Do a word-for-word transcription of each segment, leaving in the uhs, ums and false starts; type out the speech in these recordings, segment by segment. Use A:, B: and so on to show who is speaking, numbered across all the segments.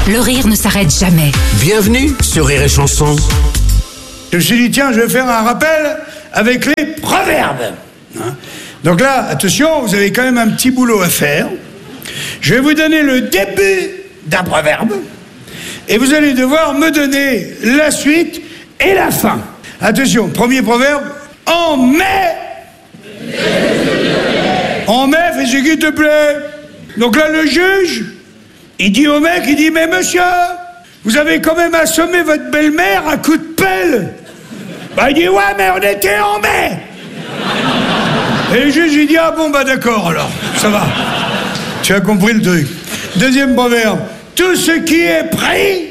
A: Le rire ne s'arrête jamais.
B: Bienvenue sur Rire et Chanson.
C: Je me suis dit, tiens, je vais faire un rappel avec les proverbes. Hein? Donc là, attention, vous avez quand même un petit boulot à faire. Je vais vous donner le début d'un proverbe et vous allez devoir me donner la suite et la fin. Attention, premier proverbe, en mai. En mai, fais ce qui te plaît. Donc là, le juge, il dit au mec, il dit, mais monsieur, vous avez quand même assommé votre belle-mère à coups de pelle. Bah, il dit, ouais, mais on était en mai. Et le juge, il dit, ah bon, bah d'accord, alors, ça va. Tu as compris le truc. Deuxième proverbe, tout ce qui est pris,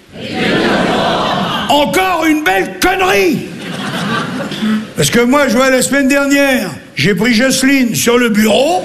C: encore une belle connerie. Parce que moi, je vois la semaine dernière, j'ai pris Jocelyne sur le bureau.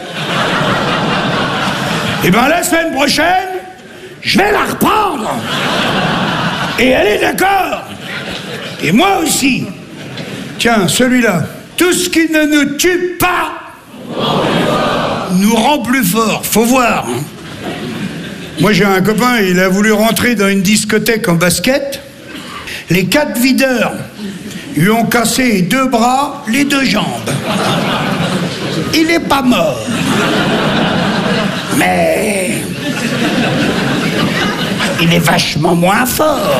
C: Et ben la semaine prochaine, je vais la reprendre. Et elle est d'accord. Et moi aussi. Tiens, celui-là. Tout ce qui ne nous tue pas nous rend plus fort. Faut voir. Hein. Moi, j'ai un copain, il a voulu rentrer dans une discothèque en basket. Les quatre videurs lui ont cassé les deux bras, les deux jambes. Il n'est pas mort. Mais il est vachement moins fort.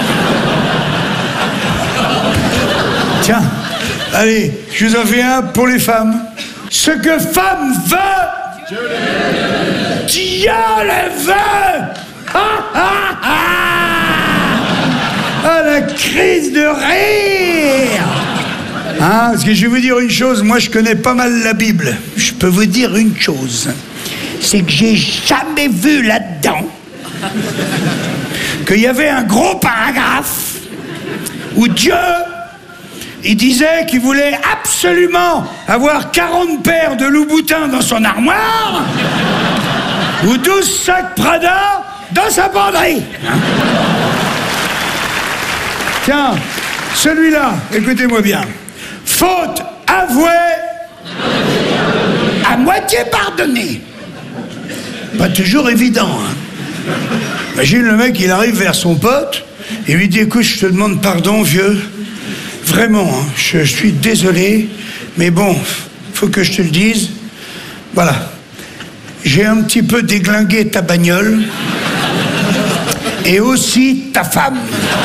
C: Tiens, allez, je vous en fais un pour les femmes. Ce que femme veut, Dieu le, Dieu le veut. Ah, ah, ah. Ah, la crise de rire. Hein, parce que je vais vous dire une chose, moi je connais pas mal la Bible. Je peux vous dire une chose, c'est que j'ai jamais vu là-dedans qu'il y avait un gros paragraphe où Dieu, il disait qu'il voulait absolument avoir quarante paires de Louboutin dans son armoire ou douze sacs Prada dans sa penderie. Tiens, celui-là, écoutez-moi bien. Faute avouée, à moitié pardonnée. Pas toujours évident, hein. Imagine le mec, il arrive vers son pote et lui dit, écoute, je te demande pardon, vieux. Vraiment, hein, je, je suis désolé, mais bon, faut que je te le dise. Voilà. J'ai un petit peu déglingué ta bagnole et aussi ta femme.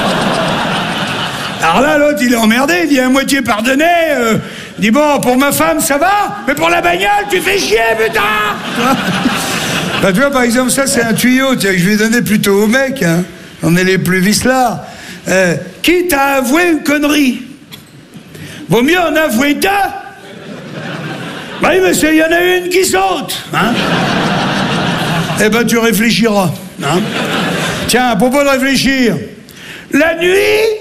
C: Alors là, l'autre, il est emmerdé, il dit à moitié pardonné. Euh, il dit, bon, pour ma femme, ça va, mais pour la bagnole, tu fais chier, putain. Bah, tu vois, par exemple, ça, c'est un tuyau que je vais donner plutôt au mec. Hein. On est les plus vicelards. Euh, quitte à avouer une connerie, vaut mieux en avouer deux. Bah oui, monsieur, il y en a une qui saute. Hein. Eh ben, tu réfléchiras. Hein. Tiens, à propos de réfléchir, la nuit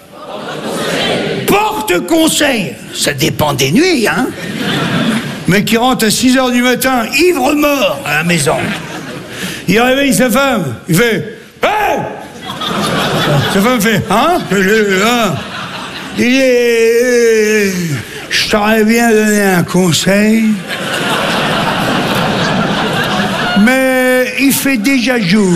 C: porte conseil. Ça dépend des nuits, hein. Mais qui rentre à six heures du matin, ivre-mort, à la maison. Il réveille sa femme. Il fait « Hey !» Sa femme fait « Hein ?» Il est... Je t'aurais bien donné un conseil. Mais il fait déjà jour.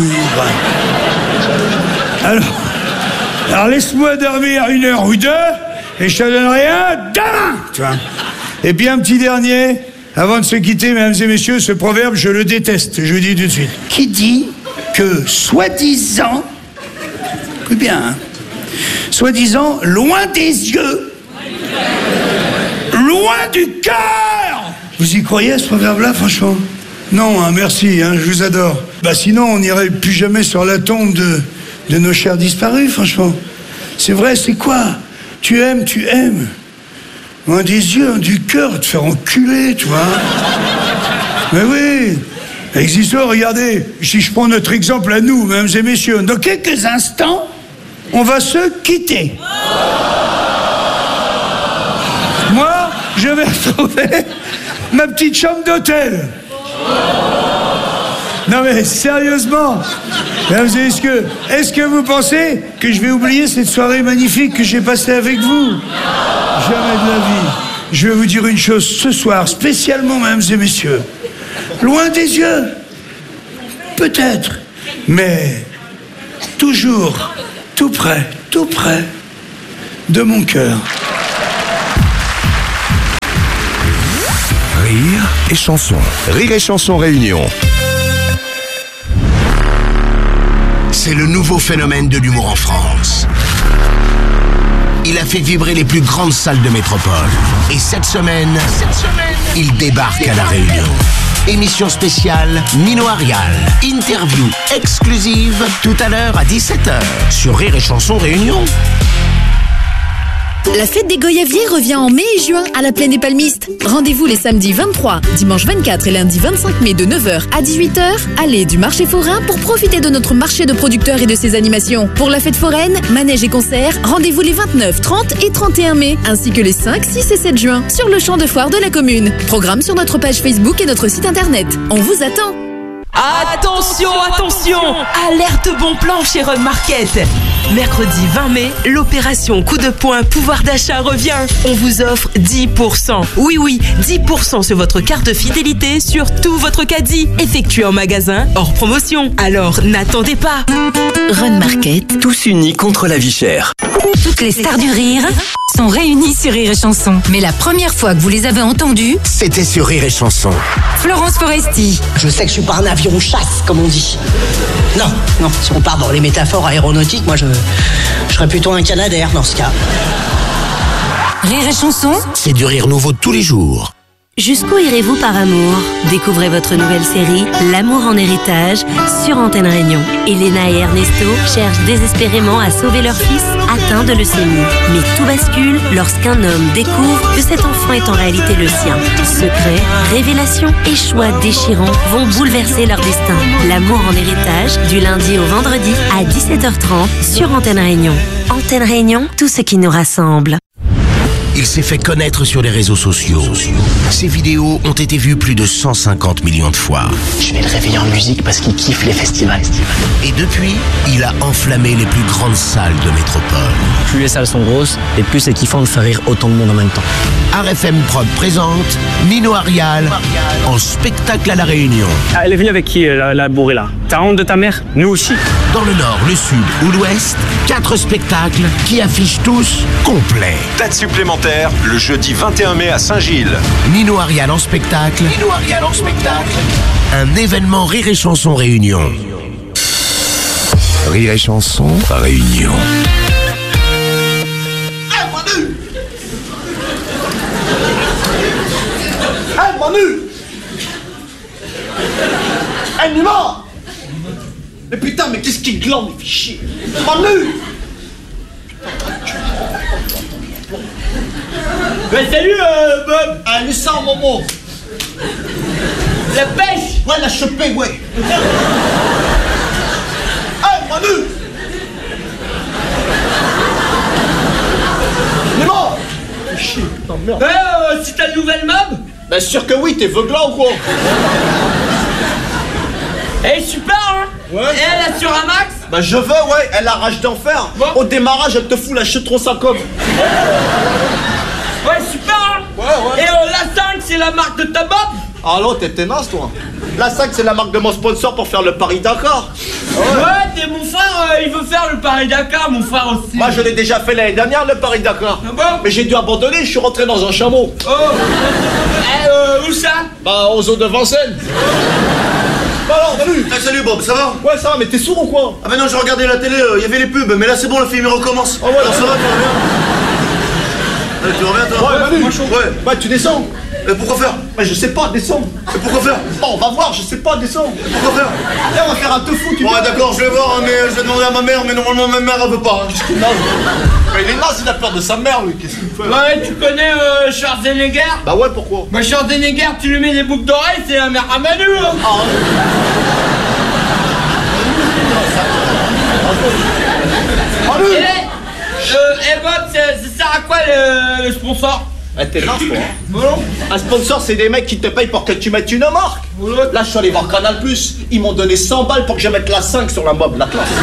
C: Alors, alors laisse-moi dormir une heure ou deux et je te donnerai un demain. Tu vois. Et puis un petit dernier, avant de se quitter, mesdames et messieurs, ce proverbe, je le déteste, je vous dis tout de suite. Qui dit que, soi-disant, écoute bien, hein, soi-disant, loin des yeux, loin du cœur. Vous y croyez à ce proverbe-là, franchement? Non, hein, merci, hein, je vous adore. Bah sinon, on n'irait plus jamais sur la tombe de, de nos chers disparus, franchement. C'est vrai, c'est quoi? Tu aimes, tu aimes. Loin des yeux, du cœur, te faire enculer, tu vois. Mais oui, existe, regardez, si je prends notre exemple à nous, mesdames et messieurs, dans quelques instants, on va se quitter. Moi, je vais retrouver ma petite chambre d'hôtel. Non mais sérieusement, mesdames et messieurs, est-ce que vous pensez que je vais oublier cette soirée magnifique que j'ai passée avec vous? Jamais de la vie. Je vais vous dire une chose ce soir, spécialement, mesdames et messieurs. Loin des yeux, peut-être, mais toujours tout près, tout près de mon cœur.
B: Rire et chanson. Rire et chanson réunion. C'est le nouveau phénomène de l'humour en France. Il a fait vibrer les plus grandes salles de métropole. Et cette semaine, cette semaine, il débarque à La Réunion. Émission spéciale Nino Arial. Interview exclusive tout à l'heure à dix-sept heures sur Rire et Chanson Réunion.
A: La fête des Goyaviers revient en mai et juin à la Plaine des Palmistes. Rendez-vous les samedis vingt-trois, dimanche vingt-quatre et lundi vingt-cinq mai de neuf heures à dix-huit heures. Allez du marché forain pour profiter de notre marché de producteurs et de ses animations. Pour la fête foraine, manège et concerts, rendez-vous les vingt-neuf, trente et trente et un mai, ainsi que les cinq, six et sept juin sur le champ de foire de la commune. Programme sur notre page Facebook et notre site internet. On vous attend.
D: Attention, attention! Alerte bon plan chez Run Market. Mercredi vingt mai, l'opération coup de poing pouvoir d'achat revient. On vous offre dix pour cent. Oui, oui, dix pour cent sur votre carte fidélité sur tout votre caddie. Effectué en magasin, hors promotion. Alors, n'attendez pas.
A: Run Market.
E: Tous unis contre la vie chère.
F: Toutes les stars du rire sont réunies sur Rire et Chanson. Mais la première fois que vous les avez entendues,
B: C'était sur Rire et Chanson.
F: Florence Foresti,
G: Je sais que je suis pas un avion chasse, comme on dit. Non, non, si on part dans les métaphores aéronautiques, moi je, je serais plutôt un Canadair dans ce cas.
F: Rire et Chanson,
B: C'est du rire nouveau tous les jours.
H: Jusqu'où irez-vous par amour? Découvrez votre nouvelle série L'amour en héritage sur Antenne Réunion. Elena et Ernesto cherchent désespérément à sauver leur fils atteint de leucémie. Mais tout bascule lorsqu'un homme découvre que cet enfant est en réalité le sien. Secrets, révélations et choix déchirants vont bouleverser leur destin. L'amour en héritage du lundi au vendredi à dix-sept heures trente sur Antenne Réunion. Antenne Réunion, tout ce qui nous rassemble.
B: Il s'est fait connaître sur les réseaux sociaux. Ses vidéos ont été vues plus de cent cinquante millions de fois.
G: Je vais le réveiller en musique parce qu'il kiffe les festivals.
B: Et depuis, il a enflammé les plus grandes salles de métropole.
E: Plus les salles sont grosses, et plus c'est kiffant de faire rire autant de monde en même temps.
B: R F M Prod présente Nino Arial en spectacle à La Réunion.
I: Ah, elle est venue avec qui, la, la bourrée là? T'as honte de ta mère? Nous aussi.
B: Dans le nord, le sud ou l'ouest, quatre spectacles qui affichent tous complet.
J: Date supplémentaire le jeudi vingt et un mai à Saint-Gilles.
B: Nino Arial en spectacle. Nino Arial en spectacle. Un événement Rire et Chanson Réunion. Rire et Chanson Réunion.
G: Hey Manu! Hey Manu! Hey Nima! Mais putain, mais qu'est-ce qui glande, il fait chier! Manu!
K: Ouais, salut euh, Bob.
G: Ah, mais ça, Momo!
K: La pêche.
G: Ouais, la chopée, ouais! Hey Manu! Nima! Fais chier, putain, merde!
K: Ouais, euh, c'est ta nouvelle mob.
G: Bah sûr que oui, t'es veuglant ou quoi?
K: Elle est super, hein.
G: Ouais.
K: Et elle assure un max.
G: Bah je veux, ouais, elle a rage d'enfer.
K: Bon.
G: Au démarrage, elle te fout la chute trop sa com.
K: Ouais, super, hein.
G: Ouais, ouais.
K: Et euh, la cinq, c'est la marque de ta bob.
G: Ah non, t'es tenace, toi. La cinq, c'est la marque de mon sponsor pour faire le Paris-Dakar.
K: Ouais, t'es mon frère, euh, il veut faire le Paris-Dakar, mon frère aussi.
G: Moi, je l'ai déjà fait l'année dernière, le Paris-Dakar.
K: Ah bon?
G: Mais j'ai dû abandonner, je suis rentré dans un chameau.
K: Oh. Eh, euh, où ça?
G: Bah, aux eaux de Vincennes. Bah alors, salut.
L: Ah, salut Bob, ça va?
G: Ouais, ça va, mais t'es sourd ou quoi?
L: Ah bah non, je regardais la télé, il euh, y avait les pubs, mais là c'est bon, le film il recommence.
G: Ah ouais,
L: alors ça va, tu reviens? Allez, tu reviens toi?
G: Ouais, Manu.
L: Ouais.
G: Bah, tu descends.
L: Et pourquoi faire?
G: Bah, je sais pas, descends.
L: Et pourquoi faire?
G: Bon, on va voir, je sais pas, descends.
L: Pourquoi faire?
G: Viens, on va faire un te fou, tu
L: Ouais,
G: vois.
L: d'accord, je vais voir, hein, mais euh, je vais demander à ma mère, mais normalement ma mère elle veut pas. Hein.
G: Qu'est-ce qu'il a? Bah, il est naze, il a peur de sa mère, lui. Qu'est-ce qu'il fait?
K: Ouais, tu connais euh, Schwarzenegger?
G: Bah ouais, pourquoi?
K: Bah, Schwarzenegger, tu lui mets des boucles d'oreilles, c'est la mère à Manu, hein.
G: Ah,
K: Eh, euh, eh Bob, ça ça sert à quoi le, le sponsor?
G: Ah, t'es naze, toi. Hein.
K: Bon.
G: Un sponsor, c'est des mecs qui te payent pour que tu mettes une marque. Là, je suis allé voir Canal plus. Ils m'ont donné cent balles pour que je mette la cinq sur la mob, la classe.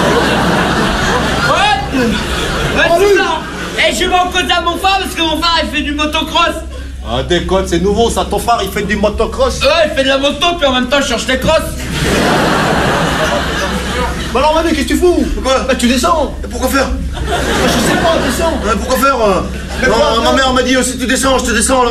K: Ouais, ouais, c'est ça. Eh, je vais en cause à mon frère parce que mon frère il fait du motocross.
G: Ah, déconne, c'est nouveau ça. Ton frère, il fait du motocross.
K: Ouais, il fait de la moto puis en même temps il cherche les crosses.
L: Bah alors Manu, qu'est-ce que tu fous? Pourquoi? Bah tu descends. Et pourquoi faire? Bah je sais pas, descends. Pourquoi faire? Mais non, ma mère m'a dit, si tu descends, je te descends.